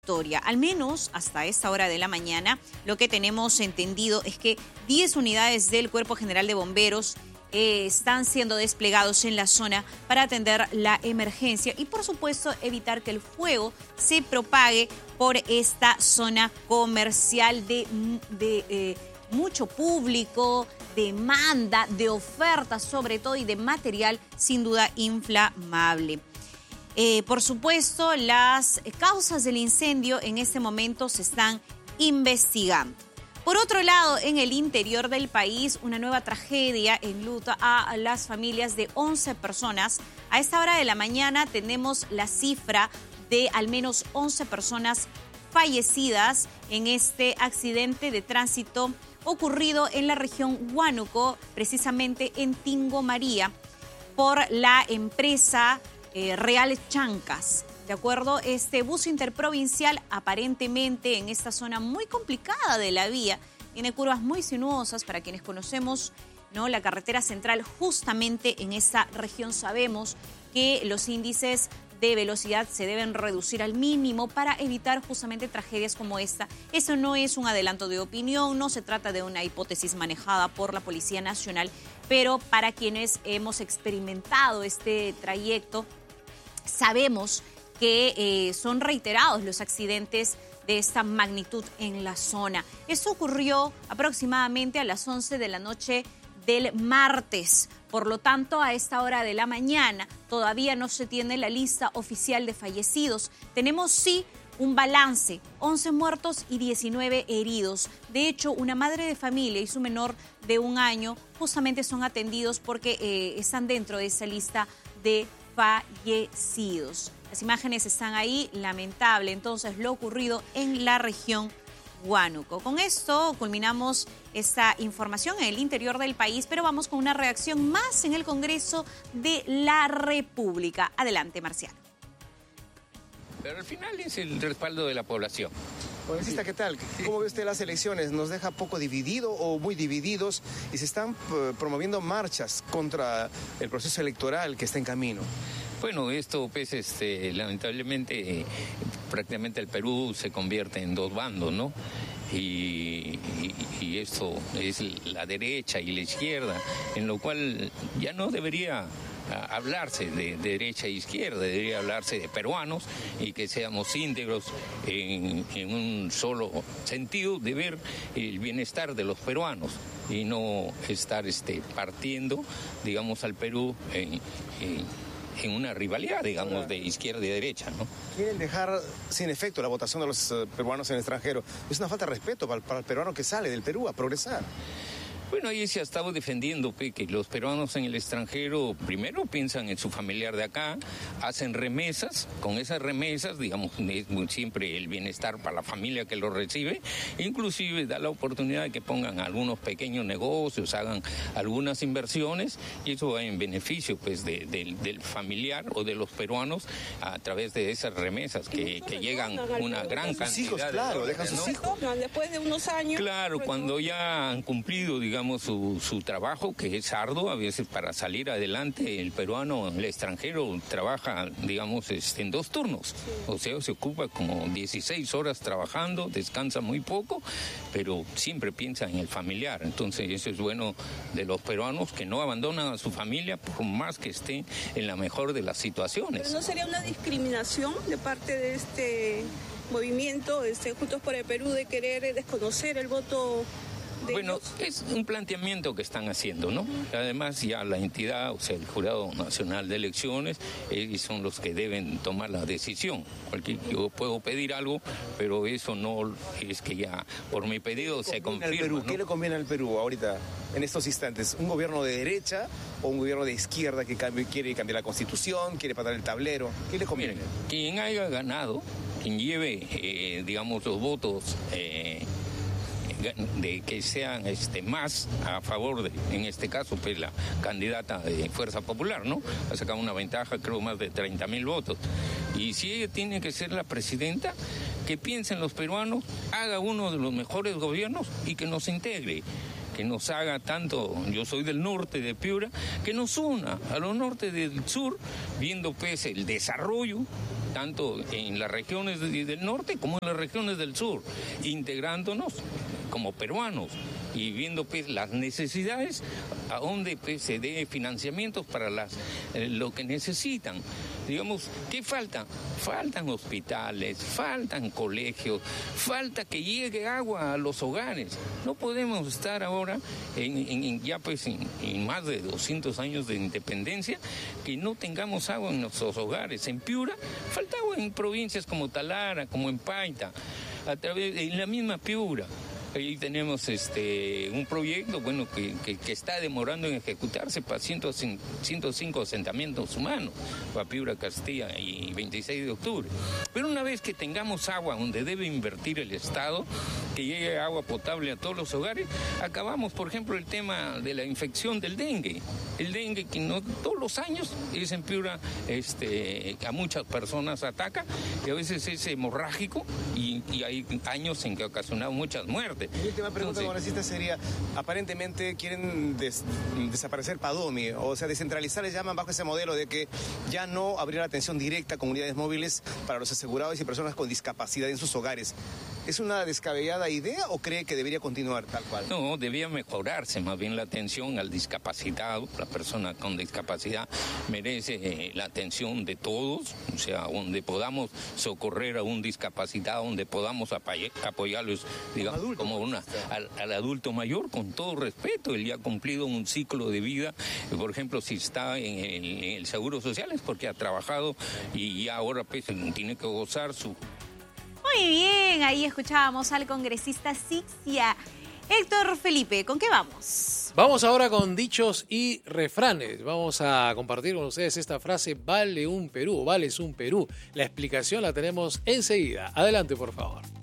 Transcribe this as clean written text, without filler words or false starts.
Al menos hasta esta hora de la mañana, lo que tenemos entendido es que 10 unidades del Cuerpo General de Bomberos están siendo desplegados en la zona para atender la emergencia y, por supuesto, evitar que el fuego se propague por esta zona comercial de mucho público, demanda, de oferta sobre todo y de material sin duda inflamable. Por supuesto, las causas del incendio en este momento se están investigando. Por otro lado, en el interior del país, una nueva tragedia enluta a las familias de 11 personas. A esta hora de la mañana tenemos la cifra de al menos 11 personas fallecidas en este accidente de tránsito ocurrido en la región Huánuco, precisamente en Tingo María, por la empresa Real Chancas. De acuerdo, este bus interprovincial aparentemente en esta zona muy complicada de la vía, tiene curvas muy sinuosas para quienes conocemos, ¿no?, la carretera central. Justamente en esa región sabemos que los índices de velocidad se deben reducir al mínimo para evitar justamente tragedias como esta. Eso no es un adelanto de opinión, no se trata de una hipótesis manejada por la Policía Nacional, pero para quienes hemos experimentado este trayecto, sabemos que son reiterados los accidentes de esta magnitud en la zona. Esto ocurrió aproximadamente a las 11 de la noche del martes. Por lo tanto, a esta hora de la mañana todavía no se tiene la lista oficial de fallecidos. Tenemos sí un balance, 11 muertos y 19 heridos. De hecho, una madre de familia y su menor de 1 año justamente son atendidos porque están dentro de esa lista de fallecidos. Las imágenes están ahí, lamentable entonces lo ocurrido en la región Huánuco. Con esto culminamos esta información en el interior del país, pero vamos con una reacción más en el Congreso de la República. Adelante, Marcial. Pero al final es el respaldo de la población. Congresista, ¿qué tal? ¿Cómo ve usted las elecciones? ¿Nos deja poco dividido o muy divididos? Y se están promoviendo marchas contra el proceso electoral que está en camino. Bueno, esto pues lamentablemente prácticamente el Perú se convierte en dos bandos, ¿no? Y esto es la derecha y la izquierda, en lo cual ya no debería hablarse de derecha e izquierda, debería hablarse de peruanos y que seamos íntegros en un solo sentido de ver el bienestar de los peruanos y no estar partiendo, digamos, al Perú en una rivalidad, digamos, de izquierda y derecha, ¿no? Quieren dejar sin efecto la votación de los peruanos en el extranjero. Es una falta de respeto para el peruano que sale del Perú a progresar. Bueno, ahí se ha estado defendiendo que los peruanos en el extranjero primero piensan en su familiar de acá, hacen remesas, con esas remesas, digamos, es siempre el bienestar para la familia que lo recibe, inclusive da la oportunidad de que pongan algunos pequeños negocios, hagan algunas inversiones, y eso va en beneficio pues del familiar o de los peruanos a través de esas remesas que llegan una gran cantidad. Sus hijos, claro, dejan sus hijos. Después de unos años. Claro, cuando ya han cumplido, digamos, su trabajo, que es arduo, a veces para salir adelante el peruano en el extranjero trabaja, digamos, en 2 turnos, o sea, se ocupa como 16 horas trabajando, descansa muy poco, pero siempre piensa en el familiar. Entonces eso es bueno de los peruanos, que no abandonan a su familia por más que estén en la mejor de las situaciones. ¿Pero no sería una discriminación de parte de este movimiento, Juntos por el Perú, de querer desconocer el voto? Bueno, es un planteamiento que están haciendo, ¿no? Además ya la entidad, o sea, el Jurado Nacional de Elecciones, son los que deben tomar la decisión. Yo puedo pedir algo, pero eso no es que ya por mi pedido se confirma, ¿no? ¿Qué le conviene al Perú ahorita, en estos instantes? ¿Un gobierno de derecha o un gobierno de izquierda que quiere cambiar la Constitución, quiere patar el tablero? ¿Qué le conviene? Miren, quien haya ganado, quien lleve, digamos, los votos de que sean más a favor de, en este caso, pues la candidata de Fuerza Popular, ¿no? Ha sacado una ventaja, creo, más de 30.000 votos. Y si ella tiene que ser la presidenta, que piensen los peruanos, haga uno de los mejores gobiernos y que nos integre, que nos haga tanto, yo soy del norte de Piura, que nos una a los norte del sur, viendo pues el desarrollo tanto en las regiones del norte como en las regiones del sur, integrándonos como peruanos y viendo pues las necesidades, a donde pues se dé financiamientos para lo que necesitan. Digamos, ¿qué falta? Faltan hospitales, faltan colegios, falta que llegue agua a los hogares. No podemos estar ahora ya pues en más de 200 años de independencia que no tengamos agua en nuestros hogares. En Piura falta agua en provincias como Talara, como en Paita, en la misma Piura. Ahí tenemos un proyecto que está demorando en ejecutarse para 105 asentamientos humanos, para Piura, Castilla y 26 de octubre. Pero una vez que tengamos agua donde debe invertir el Estado, que llegue agua potable a todos los hogares, acabamos, por ejemplo, el tema de la infección del dengue. El dengue que no todos los años es en Piura, a muchas personas ataca y a veces es hemorrágico y hay años en que ha ocasionado muchas muertes. Mi última pregunta, congresista, sería, aparentemente quieren desaparecer Padomi, o sea, descentralizar, les llaman bajo ese modelo de que ya no habría la atención directa con unidades móviles para los asegurados y personas con discapacidad en sus hogares. ¿Es una descabellada idea o cree que debería continuar tal cual? No, debía mejorarse más bien la atención al discapacitado. La persona con discapacidad merece la atención de todos, o sea, donde podamos socorrer a un discapacitado, donde podamos apoyarlos, digamos, como al adulto mayor, con todo respeto. Él ya ha cumplido un ciclo de vida. Por ejemplo, si está en el Seguro Social es porque ha trabajado y ahora pues tiene que gozar su... Muy bien, ahí escuchábamos al congresista Sixia. Héctor Felipe, ¿con qué vamos? Vamos ahora con dichos y refranes. Vamos a compartir con ustedes esta frase, vale un Perú, vales un Perú. La explicación la tenemos enseguida. Adelante, por favor.